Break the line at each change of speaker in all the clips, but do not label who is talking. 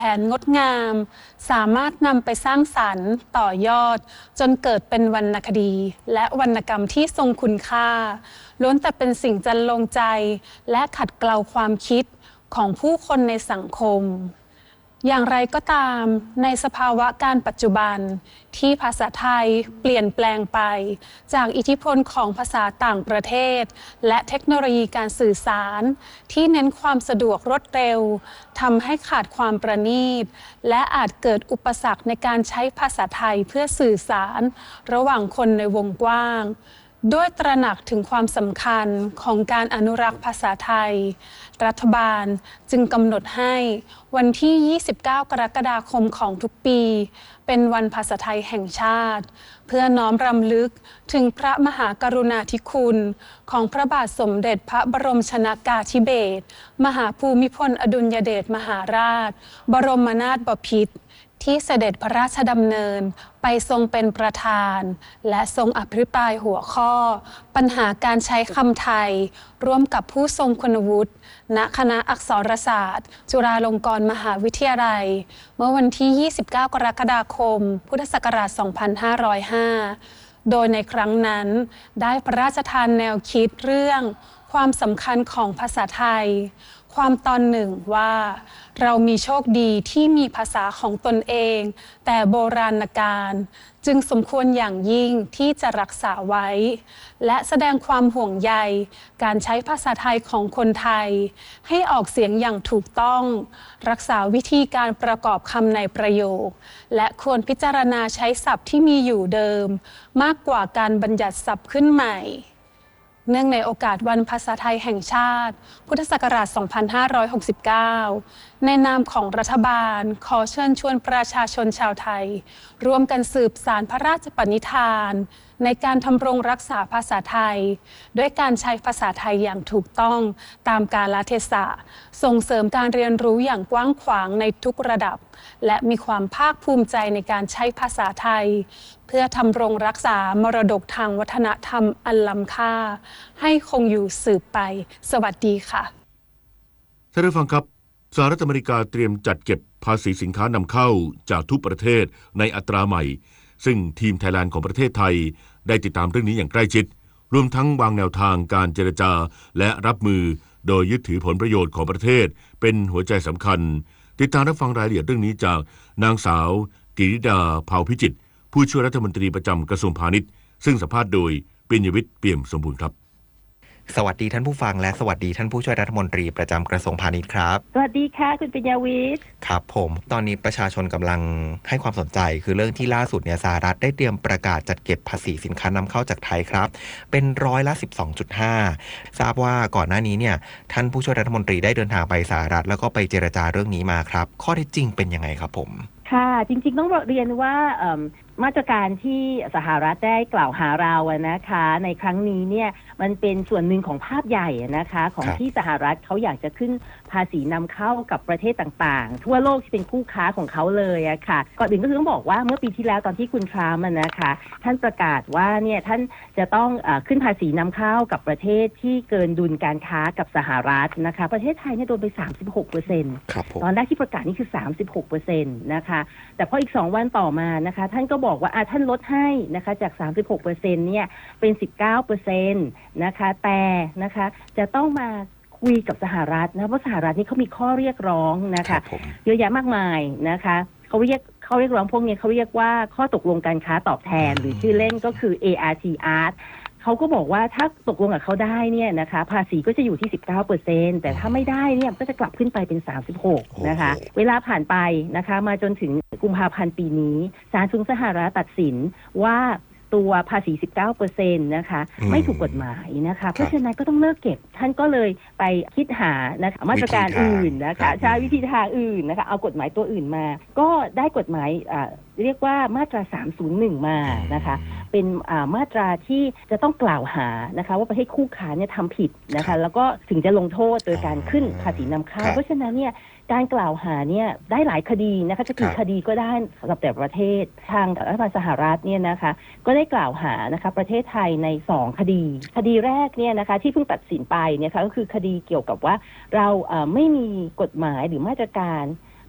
แผนงดงามสามารถนำไปสร้างสรรค์ต่อยอดจนเกิดเป็นวรรณคดีและวรรณกรรมที่ทรงคุณค่าล้วนแต่เป็นสิ่งจันลงใจและขัดเกลาความคิดของผู้คนในสังคมอย่างไรก็ตามในสภาวะการปัจจุบันที่ภาษาไทยเปลี่ยนแปลงไปจากอิทธิพลของภาษาต่างประเทศและเทคโนโลยีการสื่อสารที่เน้นความสะดวกรวดเร็วทำให้ขาดความประณีตและอาจเกิดอุปสรรคในการใช้ภาษาไทยเพื่อสื่อสารระหว่างคนในวงกว้างด้วยตระหนักถึงความสำคัญของการอนุรักษ์ภาษาไทยรัฐบาลจึงกำหนดให้วันที่ 29 กรกฎาคมของทุกปีเป็นวันภาษาไทยแห่งชาติเพื่อน้อมรำลึกถึงพระมหากรุณาธิคุณของพระบาทสมเด็จพระบรมชนกาธิเบศรมหาภูมิพลอดุลยเดชมหาราชบรมนาถบพิตรที่เสด็จพระราชดำเนินไปทรงเป็นประธานและทรงอภิปรายหัวข้อปัญหาการใช้คำไทยร่วมกับผู้ทรงคุณวุฒิณคณะอักษรศาสตร์จุฬาลงกรณ์มหาวิทยาลัยเมื่อวันที่ 29 กรกฎาคม พุทธศักราช 2505 โดยในครั้งนั้นได้พระราชทานแนวคิดเรื่องความสำคัญของภาษาไทยความตอนหนึ่งว่าเรามีโชคดีที่มีภาษาของตนเองแต่โบราณกาลจึงสมควรอย่างยิ่งที่จะรักษาไว้และแสดงความห่วงใยการใช้ภาษาไทยของคนไทยให้ออกเสียงอย่างถูกต้องรักษาวิธีการประกอบคำในประโยคและควรพิจารณาใช้ศัพท์ที่มีอยู่เดิมมากกว่าการบัญญัติศัพท์ขึ้นใหม่เนื่องในโอกาสวันภาษาไทยแห่งชาติพุทธศักราช 2569 ในนามของรัฐบาลขอเชิญชวนประชาชนชาวไทยร่วมกันสืบสานพระราชปณิธานในการทำรงรักษาภาษาไทยด้วยการใช้ภาษาไทยอย่างถูกต้องตามกาลเทศะส่งเสริมการเรียนรู้อย่างกว้างขวางในทุกระดับและมีความภาคภูมิใจในการใช้ภาษาไทยเพื่อทำรงรักษามรดกทางวัฒนธรรมอันล้ำค่าให้คงอยู่สืบไปสวัสดีค่ะ
ท่านผู้ฟังครับสหรัฐอเมริกาเตรียมจัดเก็บภาษีสินค้านำเข้าจากทุกประเทศในอัตราใหม่ซึ่งทีมไทยแลนด์ของประเทศไทยได้ติดตามเรื่องนี้อย่างใกล้ชิดรวมทั้งวางแนวทางการเจรจาและรับมือโดยยึดถือผลประโยชน์ของประเทศเป็นหัวใจสำคัญติดตามรับฟังรายละเอียดเรื่องนี้จากนางสาวกิริดาเผ่าพิจิตรผู้ช่วยรัฐมนตรีประจำกระทรวงพาณิชย์ซึ่งสัมภาษณ์โดยปิญญวิทย์เปี่ยมสมบูรณ์ครับ
สวัสดีท่านผู้ฟังและสวัสดีท่านผู้ช่วยรัฐมนตรีประจำกระทรวงพาณิชย์ครับ
สวัสดีค่ะคุณปิญญวิทย์
ครับผมตอนนี้ประชาชนกำลังให้ความสนใจคือเรื่องที่ล่าสุดเนี่ยสหรัฐได้เตรียมประกาศจัดเก็บภาษีสินค้านำเข้าจากไทยครับเป็น12.5%ทราบว่าก่อนหน้านี้เนี่ยท่านผู้ช่วยรัฐมนตรีได้เดินทางไปสหรัฐแล้วก็ไปเจรจาเรื่องนี้มาครับข้อเท็จจริงเป็นยังไงครับผม
ค่ะจริงๆต้องเรียนว่ามาตรการที่สหรัฐได้กล่าวหาเรานะคะในครั้งนี้เนี่ยมันเป็นส่วนหนึ่งของภาพใหญ่นะคะของที่สหรัฐเขาอยากจะขึ้นภาษีนำเข้ากับประเทศต่างๆทั่วโลกที่เป็นคู่ค้าของเขาเลยอะค่ะก่อนอื่นก็คือต้องบอกว่าเมื่อปีที่แล้วตอนที่คุณทรัมป์นะคะท่านประกาศว่าเนี่ยท่านจะต้องขึ้นภาษีนำเข้ากับประเทศที่เกินดุลการค้ากับสหรัฐนะคะประเทศไทยเนี่ยโดนไป 36%ตอนแรกที่ประกาศนี่คือ 36% นะคะแต่พออีก2วันต่อมานะคะท่านก็บอกว่าท่านลดให้นะคะจาก 36% เนี่ยเป็น 19% นะคะแต่นะคะจะต้องมาคุยกับสหรัฐนะเพราะสหรัฐนี่เขามีข้อเรียกร้องนะคะเยอะแยะมากมายนะคะเขาเรียกร้องพวกนี้เขาเรียกว่าข้อตกลงการค้าตอบแทนหรือชื่อเล่นก็คือ ART เขาก็บอกว่าถ้าตกลงกับเขาได้เนี่ยนะคะภาษีก็จะอยู่ที่ 19% แต่ถ้าไม่ได้เนี่ยก็จะกลับขึ้นไปเป็น 36% นะคะเวลาผ่านไปนะคะมาจนถึงกุมภาพันธ์ปีนี้ศาลสูงสหรัฐตัดสินว่าตัวภาษี 19% นะคะไม่ถูกกฎหมายนะคะเพราะฉะนั้นก็ต้องเลิกเก็บท่านก็เลยไปคิดหานะคะมาตรการอื่นนะคะใช้วิธีทางอื่นนะคะเอากฎหมายตัวอื่นมาก็ได้กฎหมายเรียกว่ามาตรา301มานะคะเป็นมาตราที่จะต้องกล่าวหานะคะว่าประเทศคู่ค้าเนี่ยทำผิดนะคะแล้วก็ถึงจะลงโทษโดยการขึ้นภาษีนำเข้าเพราะฉะนั้นเนี่ยการกล่าวหาเนี่ยได้หลายคดีนะคะจะกี่คดีก็ได้สำหรับแต่ประเทศทางรัฐบาลสหรัฐเนี่ยนะคะก็ได้กล่าวหานะคะประเทศไทยใน2คดีแรกเนี่ยนะคะที่เพิ่งตัดสินไปเนี่ยค่ะก็คือคดีเกี่ยวกับว่าเราไม่มีกฎหมายหรือมาตรการ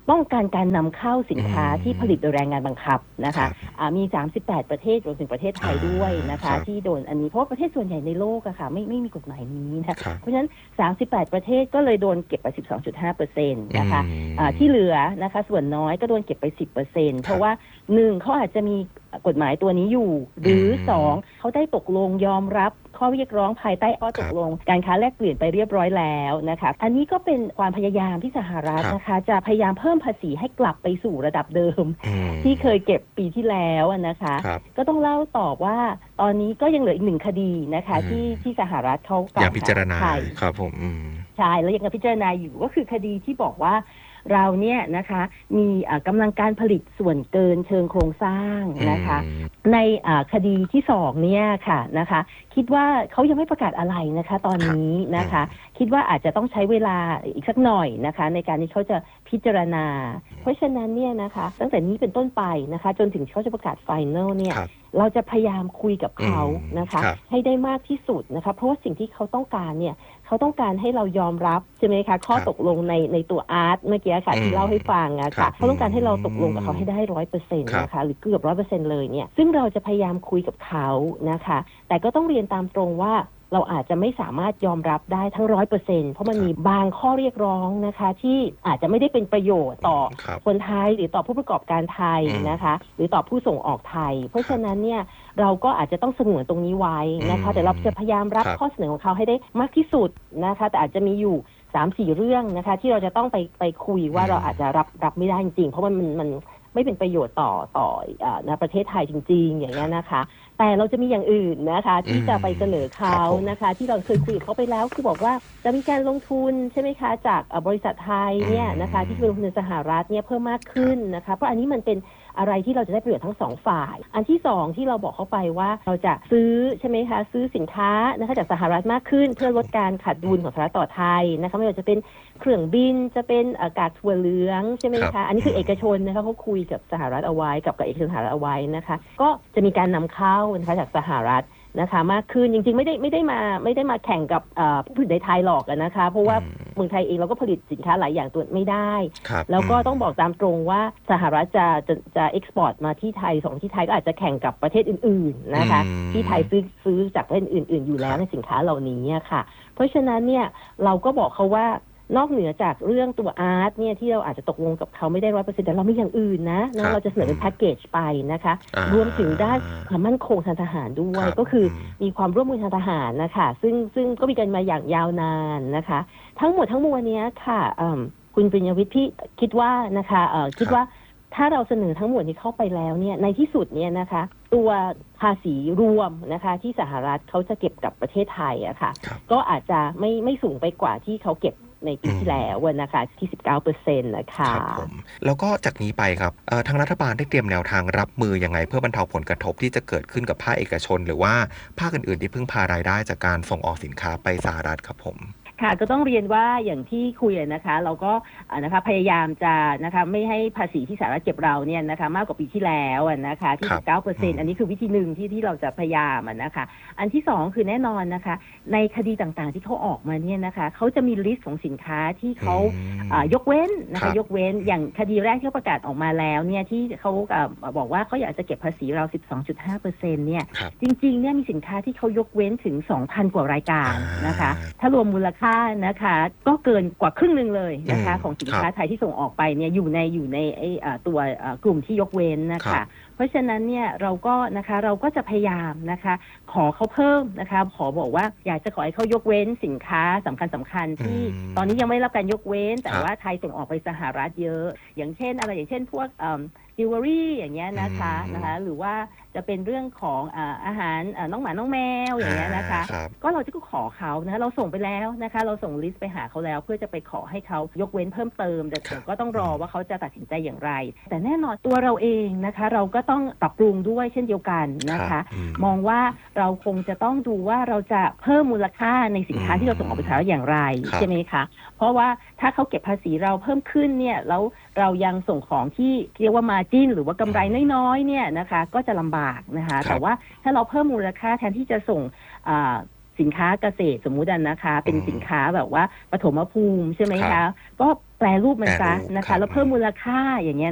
ป้องกันการนำเข้าสินค้าที่ผลิตโดยแรงงานบังคับนะ
ครั
คะ
บ
มี38ประเทศรวมถึงประเทศไทยด้วยนะคะ
ครับ
ที่โดนอันนี้เพราะว่าประเทศส่วนใหญ่ในโลกอะค่ะไม่มีกฎหมายนี้นะ
ครับ
เพราะฉะนั้น38ประเทศก็เลยโดนเก็บไป 12.5% นะคะ
อืม
ที่เหลือนะคะส่วนน้อยก็โดนเก็บไป 10%เพราะว่า1เขาอาจจะมีกฎหมายตัวนี้อยู่หรือ2เขาได้ตกลงยอมรับข้อเรียกร้องภายใต้ข้อตกลงการค้าแลกเปลี่ยนไปเรียบร้อยแล้วนะคะอันนี้ก็เป็นความพยายามที่สหรัฐนะคะจะพยายามเพิ่มภาษีให้กลับไปสู่ระดับเดิม
อืม
ที่เคยเก็บปีที่แล้วนะคะ
ครับ
ก็ต้องเล่าต่อว่าตอนนี้ก็ยังเหลืออีก1คดีนะคะ
อืม
ที่สหรัฐเขากล่าว
ยังพิจารณา
ไทย
ครับผม
ใช่แล้วยังพิจารณาอยู่ก็คือคดีที่บอกว่าเราเนี่ยนะคะมีกำลังการผลิตส่วนเกินเชิงโครงสร้างนะคะ ในคดีที่2เนี่ยค่ะนะคะคิดว่าเขายังไม่ประกาศอะไรนะคะตอนนี้นะคะคิดว่าอาจจะต้องใช้เวลาอีกสักหน่อยนะคะในการที่เขาจะพิจารณา เพราะฉะนั้นเนี่ยนะคะตั้งแต่นี้เป็นต้นไปนะคะจนถึงเขาจะประกาศไฟแนลเนี่ย
ครับ
เราจะพยายามคุยกับเขานะคะ
ครับ
ให้ได้มากที่สุดนะคะเพราะว่าสิ่งที่เขาต้องการเนี่ยเขาต้องการให้เรายอมรับใช่ไหมคะข้อตกลงในตัวอาร์ตเมื่อกี้ค่ะที่เล่าให้ฟังอะ
ครั
ค่ะ
บ
เขาต้องการให้เราตกลงกับเขาให้ได้ 100% นะคะหรือเกือบ 100% เลยเนี่ยซึ่งเราจะพยายามคุยกับเขานะคะแต่ก็ต้องเรียนตามตรงว่าเราอาจจะไม่สามารถยอมรับได้ทั้ง 100% เพราะมันมีบางข้อเรียกร้องนะคะที่อาจจะไม่ได้เป็นประโยชน์ต่อ
ครับ
คนไทยหรือต่อผู้ประกอบการไทยนะคะหรือต่อผู้ส่งออกไทย เพราะฉะนั้นเนี่ยเราก็อาจจะต้องสงวนตรงนี้ไว้นะคะแต่เราจะพยายามรับ
ครับ
ข้อเสนอของเขาให้ได้มากที่สุดนะคะแต่อาจจะมีอยู่ 3-4 เรื่องนะคะที่เราจะต้องไปคุยว่าเราอาจจะรับไม่ได้จริงๆเพราะมันไม่เป็นประโยชน์ต่อในประเทศไทยจริงๆอย่างนี้ยนะคะแต่เราจะมีอย่างอื่นนะคะที่จะไปเสนอเขานะคะที่เราเคยคุยกับเขาไปแล้วคือบอกว่าจะมีการลงทุนใช่ไหมคะจากบริษัทไทยเนี่ยนะคะที่เป็นลงทุนในสหรัฐเนี่ยเพิ่มมากขึ้นนะคะเพราะอันนี้มันเป็นอะไรที่เราจะได้ประโยชน์ทั้งสองฝ่ายอันที่สองที่เราบอกเขาไปว่าเราจะซื้อใช่ไหมคะซื้อสินค้านะคะจากสหรัฐมากขึ้นเพื่อลดการขาดดุลของสหรัฐต่อไทยนะคะไม่ว่าจะเป็นเครื่องบินจะเป็นกากถั่วเหลืองใช่ไหมคะอันนี้คือเอกชนนะคะเขาคุยกับสหรัฐเอาไว้กับเอกชนสหรัฐเอาไว้นะคะก็จะมีการนำเข้านะคะจากสหรัฐนะคะมากขึ้นจริงๆไม่ได้มาแข่งกับผู้ผลิตในไทยหรอกนะคะเพราะว่าเมืองไทยเองเราก็ผลิตสินค้าหลายอย่างตัวไม่ได้
ครับ
แล้วก็ต้องบอกตามตรงว่าสหรัฐจะเอ็กซ์พอร์ตมาที่ไทยส่งที่ไทยก็อาจจะแข่งกับประเทศอื่นๆนะคะที่ไทยซื้อจากประเทศอื่นๆอยู่แล้วในสินค้าเหล่านี้ค่ะเพราะฉะนั้นเนี่ยเราก็บอกเขาว่านอกเหนือจากเรื่องตัวอาร์ตเนี่ยที่เราอาจจะตกลงกับเขาไม่ได้ 100% แต่เรามีอย่างอื่นนะเราจะเสนอเป็นแพ็กเกจไปนะคะรวมถึงด้านความมั่นคงทางทหารด้วยก็คือมีความร่วมมือทางทหารนะคะซึ่งก็มีกันมาอย่างยาวนานนะคะทั้งหมดทั้งมวลนี้ค่ะคุณปริญญวิทย์พี่คิดว่านะคะคิดว่าถ้าเราเสนอทั้งหมดนี้เข้าไปแล้วเนี่ยในที่สุดเนี่ยนะคะตัวภาษีรวมนะคะที่สหรัฐเขาจะเก็บกับประเทศไทยอะค่ะก็อาจจะไม่สูงไปกว่าที่เขาเก็บในปีที่แล้วนะคะที่ 19% นะคะ
ครับผมแล้วก็จากนี้ไปครับทางรัฐบาลได้เตรียมแนวทางรับมือยังไงเพื่อบรรเทาผลกระทบที่จะเกิดขึ้นกับภาคเอกชนหรือว่าภาคอื่นๆที่พึ่งพารายได้จากการส่งออกสินค้าไปสหรัฐครับผม
ค่ะก็ต้องเรียนว่าอย่างที่คุยนะคะเราก็นะคะพยายามจะนะคะไม่ให้ภาษีที่สหรัฐเก็บเราเนี่ยนะคะมากกว่าปีที่แล้วนะคะที่ 19% อันนี้คือวิธีหนึ่งที่เราจะพยายามนะคะอันที่2คือแน่นอนนะคะในคดีต่างๆที่เขาออกมาเนี่ยนะคะเขาจะมีลิสต์ของสินค้าที่เขายกเว้นนะคะยกเว้นอย่างคดีแรกที่เขาประกาศออกมาแล้วเนี่ยที่เขาบอกว่าเขาอยากจะเก็บภาษีเรา 12.5% เนี่ยจริงๆเนี่ยมีสินค้าที่เขายกเว้นถึง 2,000 กว่ารายการนะคะถ้ารวมมูลค่านะคะก็เกินกว่าครึ่งนึงเลยนะคะของสินค้าไทยที่ส่งออกไปเนี่ยอยู่ในตัวกลุ่มที่ยกเว้นนะคะเพราะฉะนั้นเนี่ยเราก็จะพยายามนะคะขอเขาเพิ่มนะคะขอบอกว่าอยากจะขอให้เขายกเว้นสินค้าสำคัญที่ตอนนี้ยังไม่รับการยกเว้นแต่ว่าไทยส่งออกไปสหรัฐเยอะอย่างเช่นพวกจิวเวลรี่อย่างเงี้ยนะคะหรือว่าจะเป็นเรื่องของอาหารน้องหมาน้องแมวอย่างเงี้ยนะคะก็เราจะก็ขอเขานะคะเราส่งไปแล้วนะคะเราส่งลิสต์ไปหาเขาแล้วเพื่อจะไปขอให้เขายกเว้นเพิ่มเติมแต่ก็ต้องรอว่าเขาจะตัดสินใจอย่างไรแต่แน่นอนตัวเราเองนะคะเราก็ต้องปรับปรุงด้วยเช่นเดียวกันนะคะมองว่าเราคงจะต้องดูว่าเราจะเพิ่มมูลค่าในสินค้าที่เราส่งออกไปสหรัฐอย่างไรใช่ไหมคะเพราะว่าถ้าเขาเก็บภาษีเราเพิ่มขึ้นเนี่ยแล้วเรายังส่งของที่เรียกว่ามาจิ้นหรือว่ากำไรน้อยๆเนี่ยนะคะก็จะลำบากนะคะแต่ว่าถ้าเราเพิ่มมูลค่าแทนที่จะส่งสินค้าเกษตรสมมุตินะคะเป็นสินค้าแบบว่าปฐมภูมิใช่ไหมคะก็แปรรูปมันซะ
แปรรูป
นะ
ครั
คะ
บ
แล้วเพิ่มมูลค่าอย่างเงี้ย